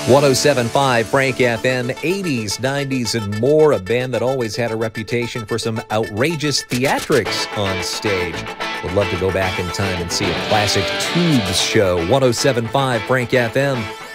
107.5 Frank FM, 80s, 90s, and more. A band that always had a reputation for some outrageous theatrics on stage. Would love to go back in time and see a classic Tubes show. 107.5 Frank FM.